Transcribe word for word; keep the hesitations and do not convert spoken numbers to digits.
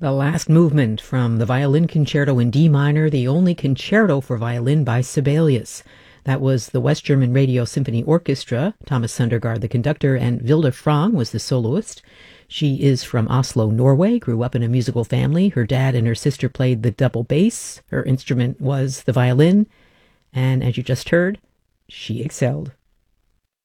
The last movement from the Violin Concerto in D minor, the only concerto for violin by Sibelius. That was the West German Radio Symphony Orchestra, Thomas Sundergaard the conductor, and Vilde Frang was the soloist. She is from Oslo, Norway, grew up in a musical family. Her dad and her sister played the double bass. Her instrument was the violin. And as you just heard, she excelled.